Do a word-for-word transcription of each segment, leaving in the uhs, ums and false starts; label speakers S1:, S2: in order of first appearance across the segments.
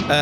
S1: Uh,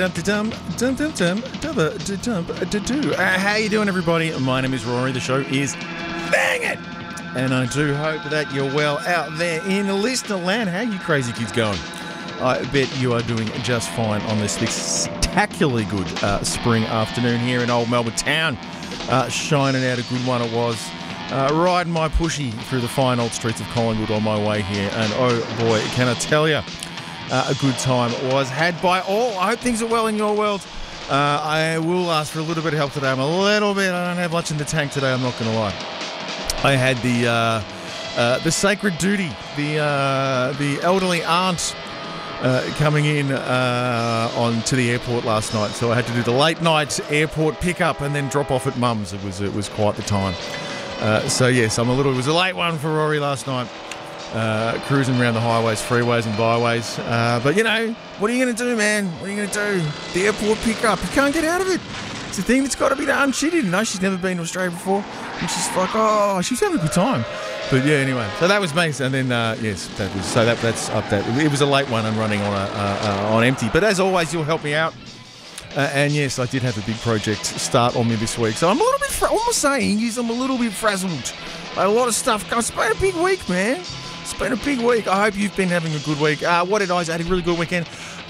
S1: how you doing, everybody? My name is Rory. The show is Bang It! And I do hope that you're well out there in listener land. How you crazy kids going? I bet you are doing just fine on this spectacularly good uh, spring afternoon here in old Melbourne town. Uh, shining out a good one it was. Uh, riding my pushy through the fine old streets of Collingwood on my way here. And oh boy, can I tell you, uh, a good time was had by all. I hope things are well in your world. Uh, I will ask for a little bit of help today. I'm a little bit, I don't have much in the tank today, I'm not going to lie. I had the uh, uh, the sacred duty, the uh, the elderly aunt uh, coming in uh, on to the airport last night, so I had to do the late night airport pickup and then drop off at Mum's. It was it was quite the time. Uh, so yes, I'm a little. It was a late one for Rory last night, uh, cruising around the highways, freeways, and byways. Uh, but you know, what are you going to do, man? What are you going to do? The airport pickup, you can't get out of it. It's a thing that's got to be done. She didn't know. She's never been to Australia before. And she's like, oh, she's having a good time. But yeah, anyway. So that was me. And then, uh, yes, that was so that that's up there. It was a late one and running on a, uh, uh, on empty. But as always, you'll help me out. Uh, and yes, I did have a big project start on me this week. So I'm a little bit, fra- all I'm saying is I'm a little bit frazzled. A lot of stuff. It's been a big week, man. It's been a big week. I hope you've been having a good week. Uh, what did I say? I had a really good weekend.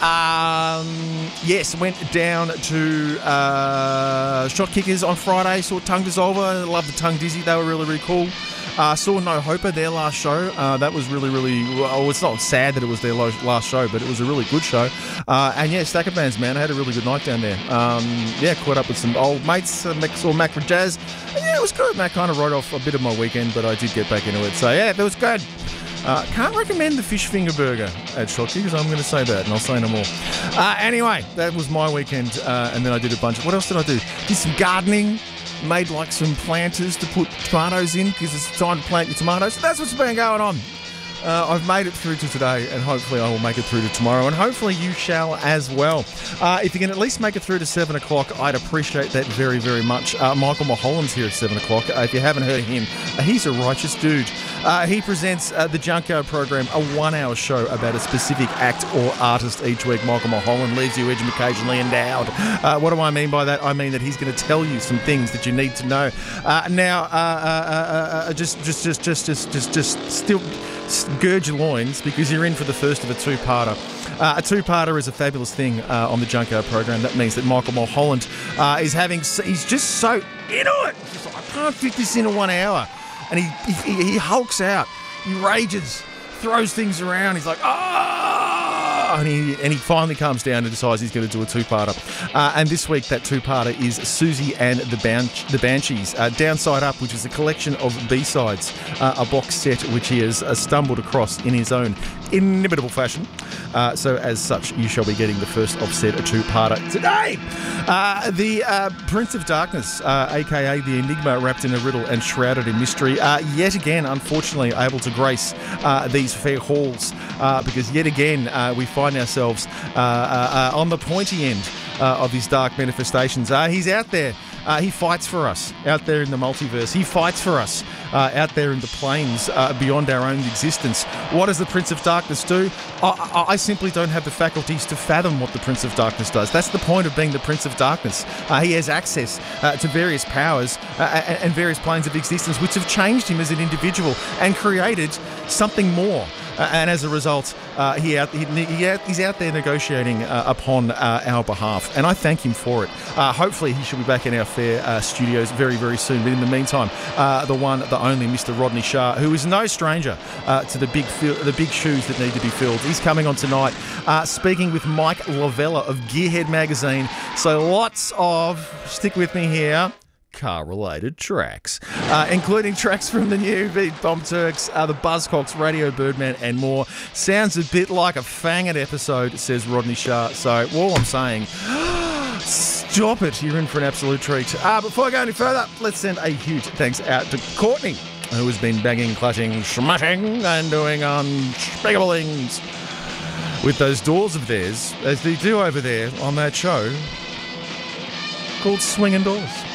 S1: Um, yes, went down to uh, Shot Kickers on Friday, saw Tongue Dissolver, loved the Tongue Dizzy, they were really, really cool. Uh, saw No Hoper, their last show, uh, that was really, really, well, it's not sad that it was their last show, but it was a really good show. Uh, and yeah, Stack of Bands, man, I had a really good night down there. Um, yeah, caught up with some old mates, uh, saw Mac for Jazz, and yeah, it was good. Mac kind of wrote off a bit of my weekend, but I did get back into it, so yeah, it was good. Uh, can't recommend the fish finger burger at Shotty because I'm going to say that and I'll say no more. Uh, anyway, that was my weekend uh, and then I did a bunch of... What else did I do? Did some gardening, made like some planters to put tomatoes in because it's time to plant your tomatoes. So that's what's been going on. Uh, I've made it through to today and hopefully I will make it through to tomorrow and hopefully you shall as well. Uh, if you can at least make it through to seven o'clock, I'd appreciate that very, very much. Uh, Michael Mulholland's here at seven o'clock. Uh, if you haven't heard of him, uh, he's a righteous dude. Uh, he presents uh, the Junkyard program, a one-hour show about a specific act or artist each week. Michael Mulholland leaves you educationally endowed. Uh, what do I mean by that? I mean that he's going to tell you some things that you need to know. Uh, now, uh, uh, uh, uh, just, just, just, just, just, just, just still... gird your loins because you're in for the first of a two-parter. Uh, a two-parter is a fabulous thing uh, on the Junkyard program. That means that Michael Mulholland uh, is having, he's just so into it. He's just like, I can't fit this into one hour. And he, he, he hulks out, he rages, throws things around. He's like, ah! And he, and he finally calms down and decides he's going to do a two-parter. Uh, and this week, that two-parter is Susie and the, Ban- the Banshees. Uh, Downside Up, which is a collection of B-sides, uh, a box set which he has uh, stumbled across in his own inimitable fashion. Uh, so as such, you shall be getting the first of said a two-parter today. Uh, the uh, Prince of Darkness, uh, a k a the Enigma wrapped in a riddle and shrouded in mystery, uh, yet again, unfortunately, able to grace uh, these fair halls uh, because yet again uh, we find ourselves uh, uh, uh, on the pointy end uh, of his dark manifestations. Uh, he's out there. Uh, he fights for us out there in the multiverse. He fights for us uh, out there in the planes uh, beyond our own existence. What does the Prince of Darkness do? I, I, I simply don't have the faculties to fathom what the Prince of Darkness does. That's the point of being the Prince of Darkness. Uh, he has access uh, to various powers uh, and, and various planes of existence which have changed him as an individual and created something more. Uh, and as a result, uh, he out, he, he out, he's out there negotiating uh, upon uh, our behalf. And I thank him for it. Uh, hopefully he should be back in our fair uh, studios very, very soon. But in the meantime, uh, the one, the only Mister Rodney Shah, who is no stranger uh, to the big fi- the big shoes that need to be filled. He's coming on tonight, uh, speaking with Mike Lavella of Gearhead Magazine. So lots of, stick with me here, car-related tracks, uh, including tracks from the new Beat Bomb Turks, uh, the Buzzcocks, Radio Birdman, and more. Sounds a bit like a Fang It episode, says Rodney Shah. So all I'm saying, stop it. You're in for an absolute treat. Uh, before I go any further, let's send a huge thanks out to Courtney, who has been banging, clutching, smashing, and doing unspeakable things with those doors of theirs, as they do over there on that show called Swinging Doors.